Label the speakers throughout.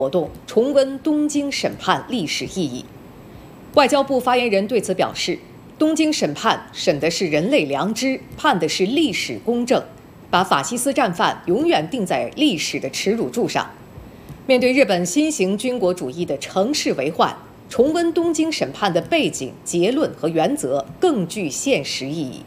Speaker 1: 活动，重温东京审判历史意义。外交部发言人对此表示，东京审判审的是人类良知，判的是历史公正，把法西斯战犯永远钉在历史的耻辱柱上。面对日本新型军国主义的乘势为患，重温东京审判的背景、结论和原则更具现实意义。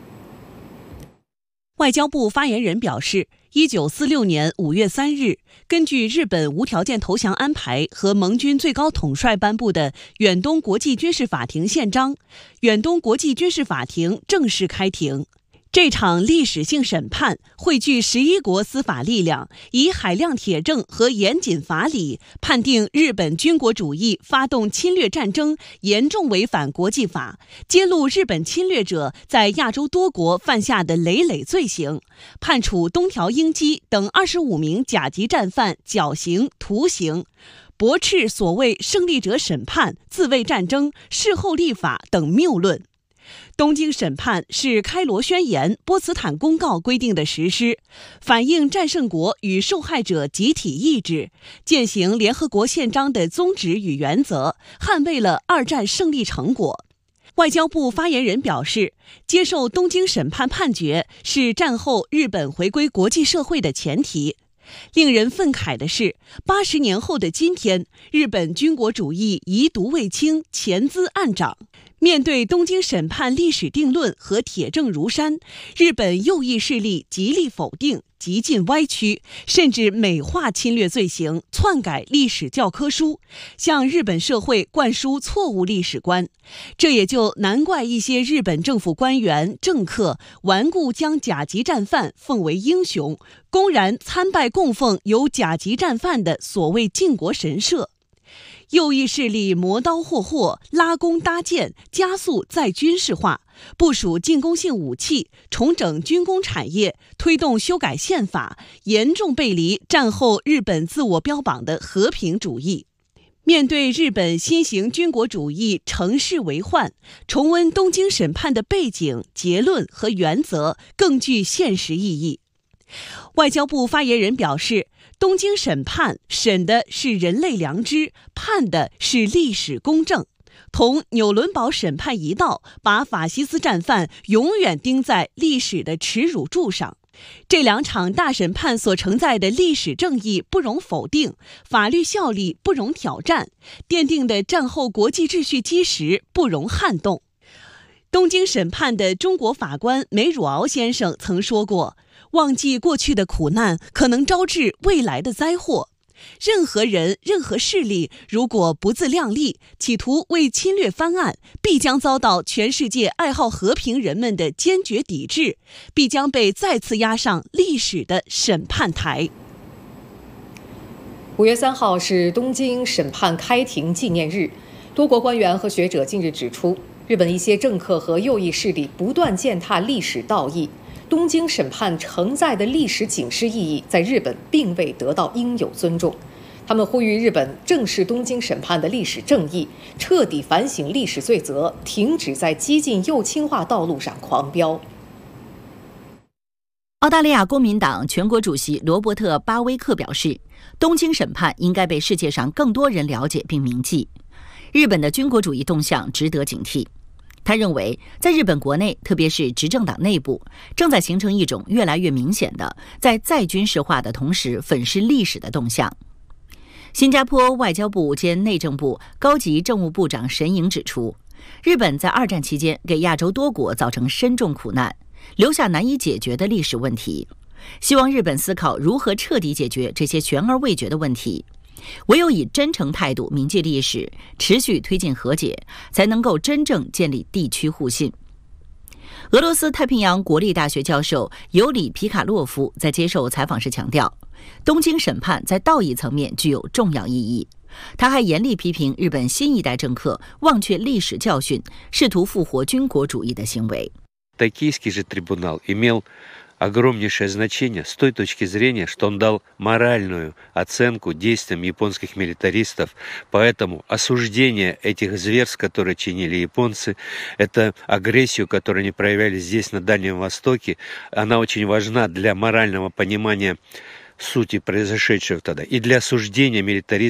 Speaker 2: 外交部发言人表示，1946年5月3日，根据日本无条件投降安排和盟军最高统帅颁布的远东国际军事法庭宪章，远东国际军事法庭正式开庭。这场历史性审判汇聚11国司法力量，以海量铁证和严谨法理判定日本军国主义发动侵略战争严重违反国际法，揭露日本侵略者在亚洲多国犯下的累累罪行，判处东条英机等25名甲级战犯绞刑、徒刑，驳斥所谓胜利者审判、自卫战争、事后立法等谬论。东京审判是开罗宣言、波茨坦公告规定的实施，反映战胜国与受害者集体意志，践行联合国宪章的宗旨与原则，捍卫了二战胜利成果。外交部发言人表示，接受东京审判判决是战后日本回归国际社会的前提。令人愤慨的是，80年后的今天，日本军国主义遗毒未清，潜滋暗长。面对东京审判历史定论和铁证如山，日本右翼势力极力否定、极尽歪曲，甚至美化侵略罪行，篡改历史教科书，向日本社会灌输错误历史观。这也就难怪一些日本政府官员、政客顽固将甲级战犯奉为英雄，公然参拜供奉有甲级战犯的所谓靖国神社。右翼势力磨刀霍霍，拉弓搭箭，加速再军事化，部署进攻性武器，重整军工产业，推动修改宪法，严重背离战后日本自我标榜的和平主义。面对日本新型军国主义乘势为患，重温东京审判的背景、结论和原则更具现实意义。外交部发言人表示，东京审判审的是人类良知，判的是历史公正，同纽伦堡审判一道，把法西斯战犯永远钉在历史的耻辱柱上。这两场大审判所承载的历史正义不容否定，法律效力不容挑战，奠定的战后国际秩序基石不容撼动。东京审判的中国法官梅汝敖先生曾说过，忘记过去的苦难可能招致未来的灾祸。任何人、任何势力如果不自量力，企图为侵略翻案，必将遭到全世界爱好和平人们的坚决抵制，必将被再次押上历史的审判台。
Speaker 1: 5月3号是东京审判开庭纪念日，多国官员和学者近日指出，日本一些政客和右翼势力不断践踏历史道义，东京审判承载的历史警示意义在日本并未得到应有尊重。他们呼吁日本正视东京审判的历史正义，彻底反省历史罪责，停止在激进右倾化道路上狂飙。
Speaker 3: 澳大利亚公民党全国主席罗伯特·巴威克表示，东京审判应该被世界上更多人了解并铭记。日本的军国主义动向值得警惕。他认为，在日本国内，特别是执政党内部，正在形成一种越来越明显的在再军事化的同时粉饰历史的动向。新加坡外交部兼内政部高级政务部长沈颖指出，日本在二战期间给亚洲多国造成深重苦难，留下难以解决的历史问题，希望日本思考如何彻底解决这些悬而未决的问题。唯有以真诚态度铭记历史，持续推进和解，才能够真正建立地区互信。俄罗斯太平洋国立大学教授尤里·皮卡洛夫在接受采访时强调，东京审判在道义层面具有重要意义。他还严厉批评日本新一代政客忘却历史教训，试图复活军国主义的行为。
Speaker 4: Токийский же трибунал имел огромнейшее значение с той точки зрения, что он дал моральную оценку действиям японских милитаристов. Поэтому осуждение этих зверств, которые чинили японцы, это агрессию, которую они проявляли здесь, на Дальнем Востоке, она очень важна для морального понимания сути произошедшего тогда и для осуждения милитаризма.